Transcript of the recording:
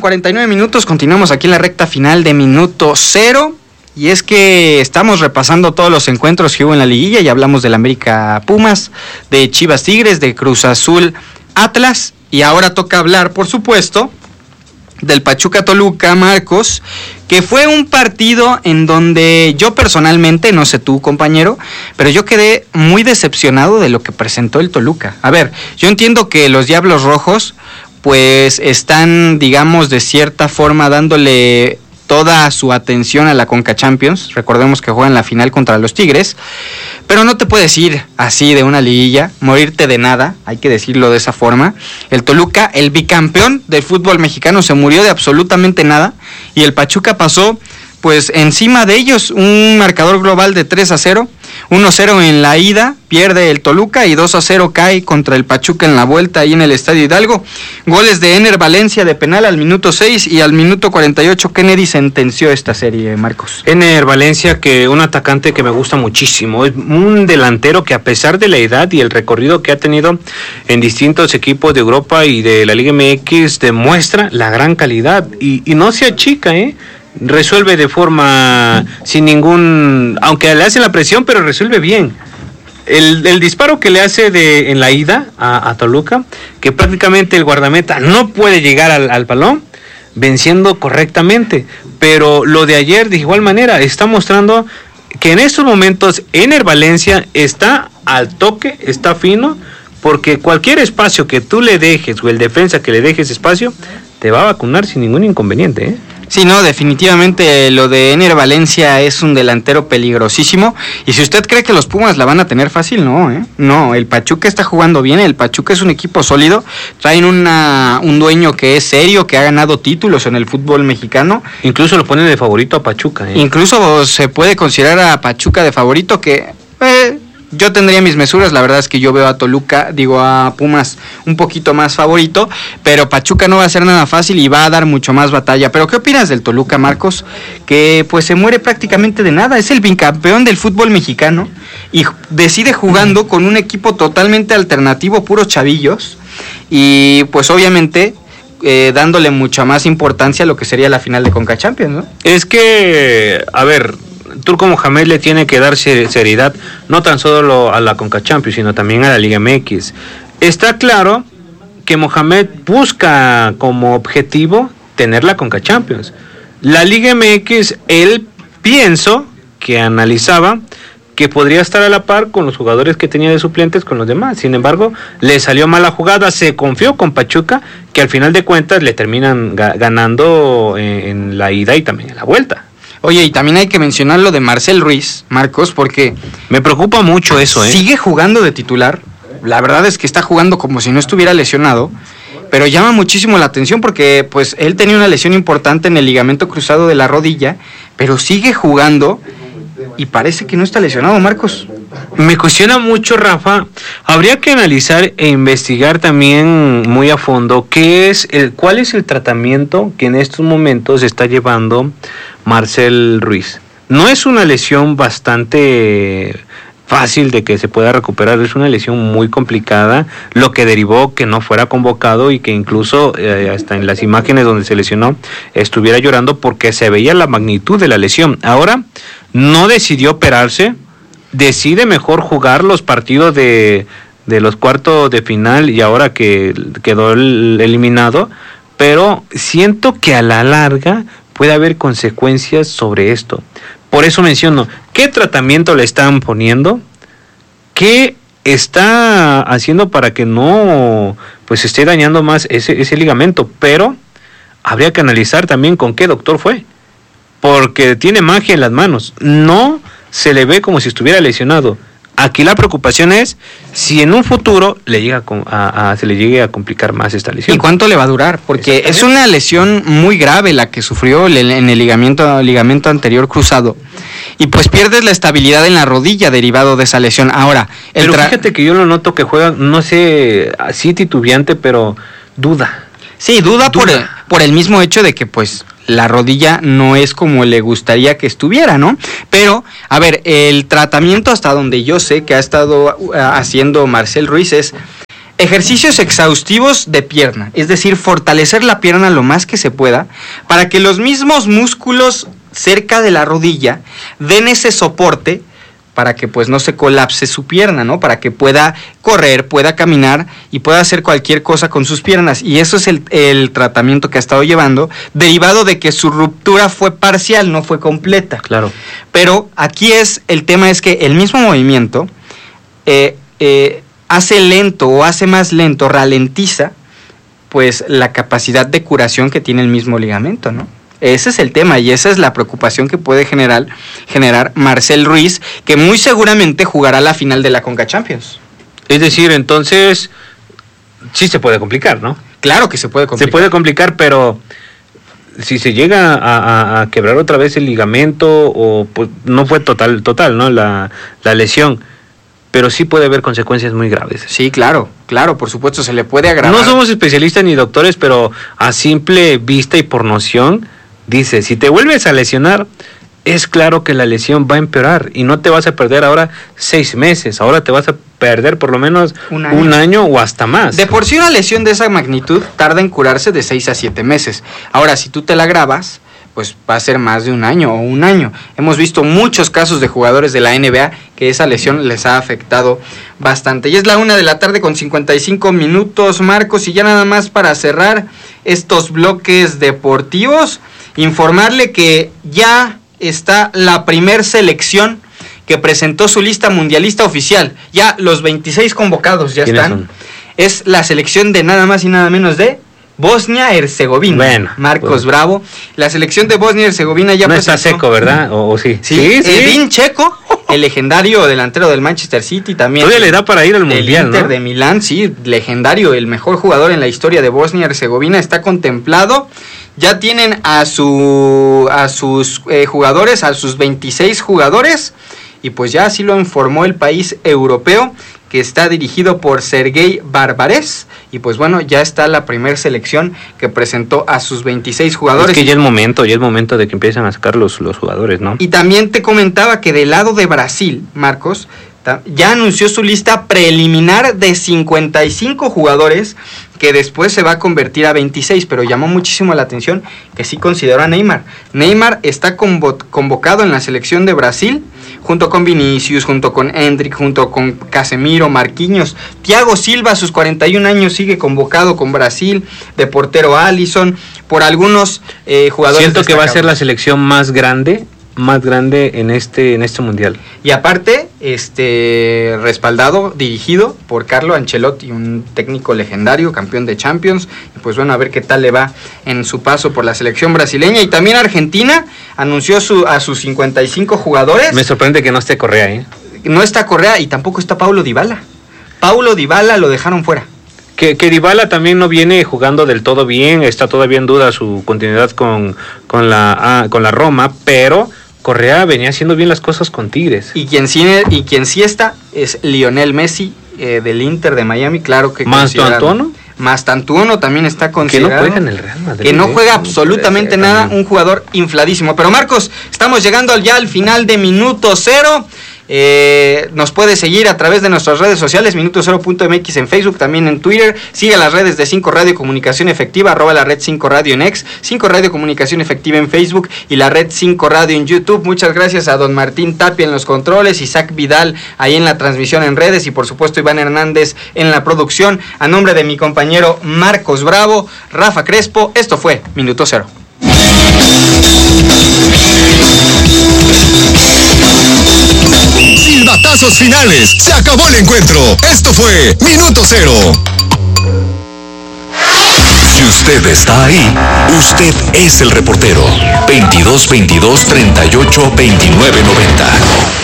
49 minutos, continuamos aquí en la recta final de minuto cero. Y es que estamos repasando todos los encuentros que hubo en la liguilla. Ya hablamos del América Pumas, de Chivas Tigres, de Cruz Azul Atlas. Y ahora toca hablar, por supuesto, del Pachuca Toluca, Marcos, que fue un partido en donde yo personalmente, no sé tú, compañero, pero yo quedé muy decepcionado de lo que presentó el Toluca. A ver, yo entiendo que los Diablos Rojos pues están, digamos, de cierta forma dándole toda su atención a la Conca Champions. Recordemos que juegan la final contra los Tigres, pero no te puedes ir así de una liguilla, morirte de nada, hay que decirlo de esa forma. El Toluca, el bicampeón del fútbol mexicano, se murió de absolutamente nada, y el Pachuca pasó pues encima de ellos, un marcador global de 3-0, 1-0 en la ida, pierde el Toluca, y 2-0 cae contra el Pachuca en la vuelta ahí en el Estadio Hidalgo. Goles de Ener Valencia de penal al minuto 6 y al minuto 48 Kennedy sentenció esta serie, Marcos. Ener Valencia, que un atacante que me gusta muchísimo, es un delantero que a pesar de la edad y el recorrido que ha tenido en distintos equipos de Europa y de la Liga MX, demuestra la gran calidad y no se achica, resuelve de forma sin ningún, aunque le hace la presión, pero resuelve bien. El disparo que le hace en la ida a Toluca, que prácticamente el guardameta no puede llegar al balón, venciendo correctamente. Pero lo de ayer, de igual manera, está mostrando que en estos momentos Ener Valencia está al toque, está fino, porque cualquier espacio que tú le dejes, o el defensa que le dejes espacio, te va a vacunar sin ningún inconveniente, Sí, no, definitivamente lo de Ener Valencia es un delantero peligrosísimo, y si usted cree que los Pumas la van a tener fácil, no, el Pachuca está jugando bien, el Pachuca es un equipo sólido, traen un dueño que es serio, que ha ganado títulos en el fútbol mexicano. Incluso lo ponen de favorito a Pachuca, Incluso se puede considerar a Pachuca de favorito, que yo tendría mis mesuras. La verdad es que yo veo a Pumas un poquito más favorito, pero Pachuca no va a ser nada fácil y va a dar mucho más batalla. Pero ¿qué opinas del Toluca, Marcos? Que pues se muere prácticamente de nada, es el bicampeón del fútbol mexicano y decide jugando con un equipo totalmente alternativo, puros chavillos, y pues obviamente dándole mucha más importancia a lo que sería la final de Conca Champions, ¿no? Es que, a ver, Turco Mohamed le tiene que dar seriedad no tan solo a la Conca Champions, sino también a la Liga MX. Está claro que Mohamed busca como objetivo tener la Conca Champions. La Liga MX, él pienso que analizaba que podría estar a la par con los jugadores que tenía de suplentes con los demás. Sin embargo, le salió mala jugada, se confió con Pachuca, que al final de cuentas le terminan ganando en la ida y también en la vuelta. Oye, y también hay que mencionar lo de Marcel Ruiz, Marcos, porque me preocupa mucho eso, Sigue jugando de titular. La verdad es que está jugando como si no estuviera lesionado, pero llama muchísimo la atención porque pues él tenía una lesión importante en el ligamento cruzado de la rodilla, pero sigue jugando y parece que no está lesionado, Marcos. Me cuestiona mucho, Rafa. Habría que analizar e investigar también muy a fondo cuál es el tratamiento que en estos momentos está llevando Marcel Ruiz. No es una lesión bastante fácil de que se pueda recuperar, es una lesión muy complicada, lo que derivó que no fuera convocado y que incluso hasta en las imágenes donde se lesionó estuviera llorando porque se veía la magnitud de la lesión. Ahora no decidió operarse, decide mejor jugar los partidos de los cuartos de final y ahora que quedó eliminado, pero siento que a la larga puede haber consecuencias sobre esto. Por eso menciono, ¿qué tratamiento le están poniendo? ¿Qué está haciendo para que no pues esté dañando más ese ligamento? Pero habría que analizar también con qué doctor fue, porque tiene magia en las manos, no se le ve como si estuviera lesionado. Aquí la preocupación es si en un futuro se le llegue a complicar más esta lesión. ¿Y cuánto le va a durar? Porque es una lesión muy grave la que sufrió en el ligamento anterior cruzado. Y pues pierdes la estabilidad en la rodilla derivado de esa lesión. Ahora, pero fíjate que yo lo noto que juega, no sé, así titubeante, pero duda. Sí, duda. Por el mismo hecho de que pues la rodilla no es como le gustaría que estuviera, ¿no? Pero, a ver, el tratamiento hasta donde yo sé que ha estado haciendo Marcel Ruiz es ejercicios exhaustivos de pierna, es decir, fortalecer la pierna lo más que se pueda para que los mismos músculos cerca de la rodilla den ese soporte para que pues no se colapse su pierna, ¿no? Para que pueda correr, pueda caminar y pueda hacer cualquier cosa con sus piernas. Y eso es el tratamiento que ha estado llevando, derivado de que su ruptura fue parcial, no fue completa. Claro. Pero aquí el tema es que el mismo movimiento hace lento o hace más lento, ralentiza pues la capacidad de curación que tiene el mismo ligamento, ¿no? Ese es el tema y esa es la preocupación que puede generar Marcel Ruiz, que muy seguramente jugará la final de la Conca Champions. Es decir, entonces, sí se puede complicar, ¿no? Claro que se puede complicar. Se puede complicar, pero si se llega a quebrar otra vez el ligamento, o pues no fue total, ¿no? La lesión, pero sí puede haber consecuencias muy graves. Sí, claro, por supuesto, se le puede agravar. No somos especialistas ni doctores, pero a simple vista y por noción, dice, si te vuelves a lesionar, es claro que la lesión va a empeorar y no te vas a perder ahora 6 meses, ahora te vas a perder por lo menos un año o hasta más. De por sí una lesión de esa magnitud tarda en curarse de 6 a 7 meses. Ahora, si tú te la agravas, pues va a ser más de un año o un año. Hemos visto muchos casos de jugadores de la NBA que esa lesión les ha afectado bastante. Y es la 1:55 p.m, Marcos, y ya nada más para cerrar estos bloques deportivos, informarle que ya está la primer selección que presentó su lista mundialista oficial. Ya los 26 convocados ya están. Son? Es la selección de nada más y nada menos de Bosnia-Herzegovina. Bueno, Marcos Bravo. La selección de Bosnia-Herzegovina ya no está seco, ¿verdad? ¿O sí? Sí. Edin Dzeko, el legendario delantero del Manchester City, también. Todavía le da para ir al Mundial, Inter, ¿no? de Milán, sí, legendario, el mejor jugador en la historia de Bosnia-Herzegovina, está contemplado. Ya tienen a sus jugadores, a sus 26 jugadores, y pues ya así lo informó el país europeo, que está dirigido por Sergei Barbares, y pues bueno, ya está la primera selección que presentó a sus 26 jugadores. Es que ya es momento de que empiecen a sacar los jugadores, ¿no? Y también te comentaba que del lado de Brasil, Marcos, ya anunció su lista preliminar de 55 jugadores, que después se va a convertir a 26, pero llamó muchísimo la atención que sí consideró a Neymar. Neymar está convocado en la selección de Brasil, junto con Vinicius, junto con Endrick, junto con Casemiro, Marquinhos. Thiago Silva, a sus 41 años, sigue convocado con Brasil, de portero Alisson, por algunos jugadores. Siento que va a ser la selección más grande en este mundial. Y aparte, respaldado, dirigido por Carlo Ancelotti, un técnico legendario, campeón de Champions. Y pues bueno, a ver qué tal le va en su paso por la selección brasileña. Y también Argentina anunció a sus 55 jugadores. Me sorprende que no esté Correa, ¿eh? No está Correa y tampoco está Paulo Dybala. Paulo Dybala lo dejaron fuera. Que Dybala también no viene jugando del todo bien, está todavía en duda su continuidad con la Roma, pero Correa venía haciendo bien las cosas con Tigres. Y quien sí está es Lionel Messi, del Inter de Miami, claro que Mastantuono también está considerado. Que no juega en el Real Madrid. Que no juega absolutamente nada, un jugador infladísimo. Pero Marcos, estamos llegando ya al final de Minuto Cero. Nos puede seguir a través de nuestras redes sociales, minutocero.mx en Facebook, también en Twitter. Sigue las redes de 5 Radio Comunicación Efectiva, @ la red 5 Radio en X, 5 Radio Comunicación Efectiva en Facebook y la red 5 Radio en YouTube. Muchas gracias a don Martín Tapia en los controles, Isaac Vidal ahí en la transmisión en redes y por supuesto Iván Hernández en la producción. A nombre de mi compañero Marcos Bravo, Rafa Crespo, esto fue Minuto Cero. Silbatazos finales. Se acabó el encuentro. Esto fue Minuto Cero. Si usted está ahí, usted es el reportero. 22 22 38 29 90.